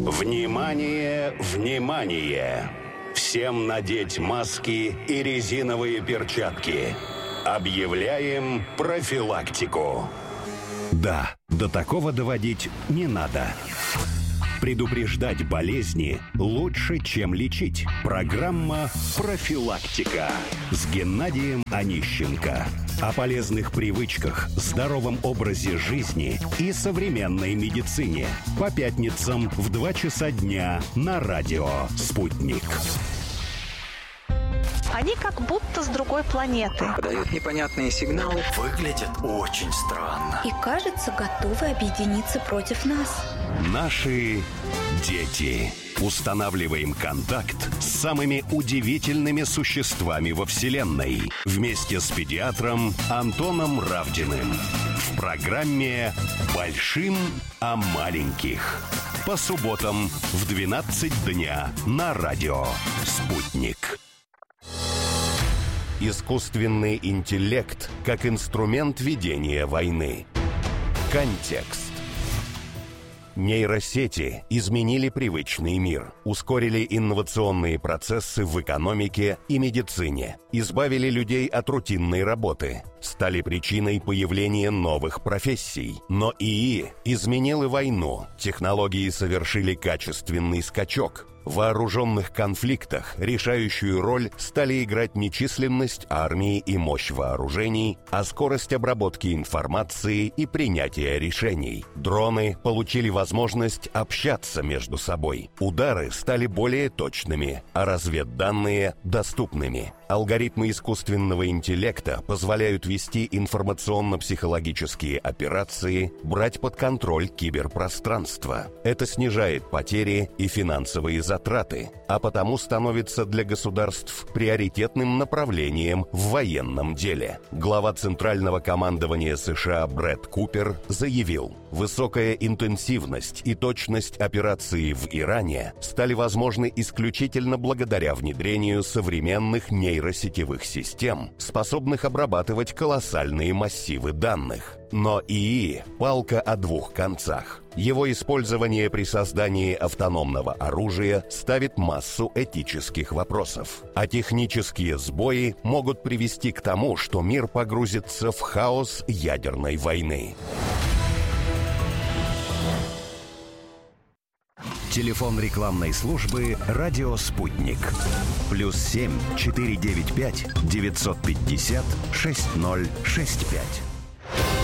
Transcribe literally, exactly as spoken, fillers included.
Внимание, внимание! Всем надеть маски и резиновые перчатки. Объявляем профилактику. Да, до такого доводить не надо. Предупреждать болезни лучше, чем лечить. Программа «Профилактика» с Геннадием Онищенко. О полезных привычках, здоровом образе жизни и современной медицине. По пятницам в два часа дня на радио «Спутник». Они как будто с другой планеты. Подают непонятные сигналы. Выглядят очень странно. И, кажется, готовы объединиться против нас. Наши дети. Устанавливаем контакт с самыми удивительными существами во Вселенной. Вместе с педиатром Антоном Равдиным. В программе «Большим о маленьких». По субботам в двенадцать дня на радио «Спутник». Искусственный интеллект как инструмент ведения войны. Контекст. Нейросети изменили привычный мир, ускорили инновационные процессы в экономике и медицине, избавили людей от рутинной работы, стали причиной появления новых профессий. Но ИИ изменил и войну, технологии совершили качественный скачок. В вооруженных конфликтах решающую роль стали играть не численность армии и мощь вооружений, а скорость обработки информации и принятия решений. Дроны получили возможность общаться между собой. Удары стали более точными, а разведданные – доступными. Алгоритмы искусственного интеллекта позволяют вести информационно-психологические операции, брать под контроль киберпространство. Это снижает потери и финансовые затраты, а потому становится для государств приоритетным направлением в военном деле. Глава Центрального командования США Брэд Купер заявил: высокая интенсивность и точность операции в Иране стали возможны исключительно благодаря внедрению современных нейросетевых систем, способных обрабатывать колоссальные массивы данных. Но ИИ – палка о двух концах. Его использование при создании автономного оружия ставит массу этических вопросов. А технические сбои могут привести к тому, что мир погрузится в хаос ядерной войны. Телефон рекламной службы «Радио Спутник». Плюс семь четыре девять пять девятьсот пятьдесят шесть ноль шесть пять.